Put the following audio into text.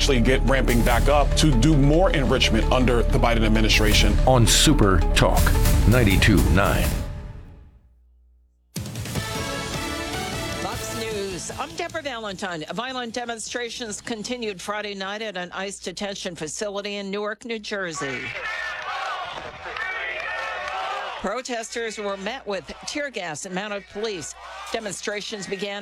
actually get ramping back up to do more enrichment under the Biden administration. On Super Talk 92.9. Fox News. I'm Deborah Valentine. Violent demonstrations continued Friday night at an ICE detention facility in Newark, New Jersey. Protesters were met with tear gas and mounted police. Demonstrations began